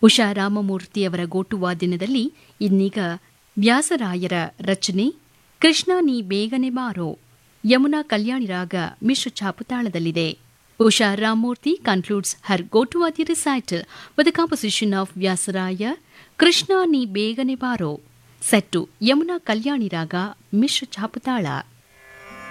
ಉಷಾ ರಾಮಮೂರ್ತಿಯವರ ಗೋಟುವಾದ್ಯನದಲ್ಲಿ ಇನ್ನೀಗ ವ್ಯಾಸರಾಯರ ರಚನೆ ಕೃಷ್ಣ ನೀ ಬೇಗನೆ ಬಾರೋ, ಯಮುನಾ ಕಲ್ಯಾಣಿ ರಾಗ ಮಿಶ್ರ ಛಾಪುತಾಳದಲ್ಲಿದೆ. Usha Ramamurthy concludes her Gotuwadya recital with a composition of Vyasaraya, Krishna Ni Begane Baro, set to Yamuna Kalyani Raga Mishra Chaputala.